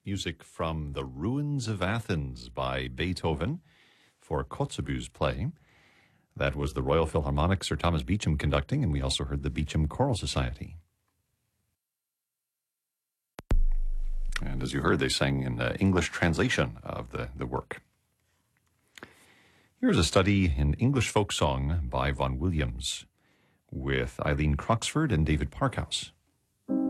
Music from The Ruins of Athens by Beethoven for Kotzebue's playing. That was the Royal Philharmonic, Sir Thomas Beecham conducting, and we also heard the Beecham Choral Society. And as you heard, they sang in English translation of the work. Here's a study in English folk song by Vaughan Williams with Eileen Croxford and David Parkhouse.